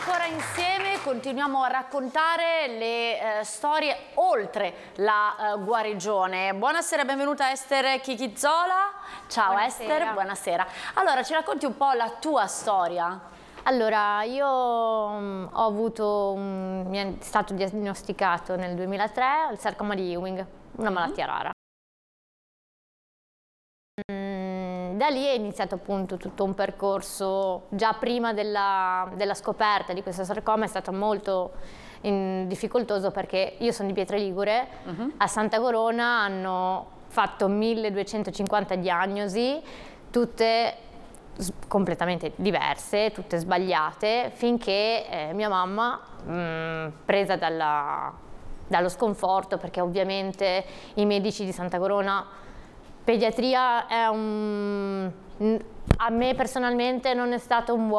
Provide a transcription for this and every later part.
ancora insieme, continuiamo a raccontare le storie oltre la guarigione. Buonasera, benvenuta Ester Chichizzola. Ciao. Buonasera. Ester, buonasera. Allora, ci racconti un po' la tua storia? Allora, io ho avuto, mi è stato diagnosticato nel 2003 il sarcoma di Ewing, una malattia rara. Da lì è iniziato appunto tutto un percorso. Già prima della scoperta di questo sarcoma è stato molto difficoltoso, perché io sono di Pietraligure, a Santa Corona hanno fatto 1250 diagnosi, tutte completamente diverse, tutte sbagliate, finché mia mamma, presa dallo sconforto, perché ovviamente i medici di Santa Corona, pediatria è a me personalmente non è stato un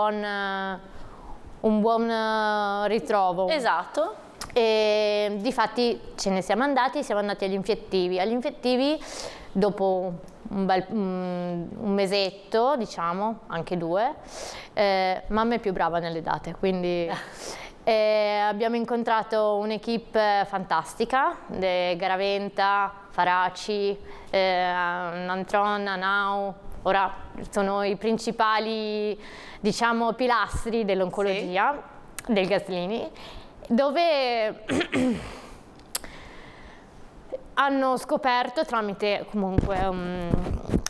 buon ritrovo. Esatto. E difatti ce ne siamo andati agli infettivi. Agli infettivi, dopo un mesetto, diciamo, anche 2, mamma è più brava nelle date, quindi abbiamo incontrato un'equipe fantastica, Garaventa, Faraci, Nantron, Anau. Ora sono i principali, diciamo, pilastri dell'oncologia, sì, del Gaslini, dove hanno scoperto, tramite comunque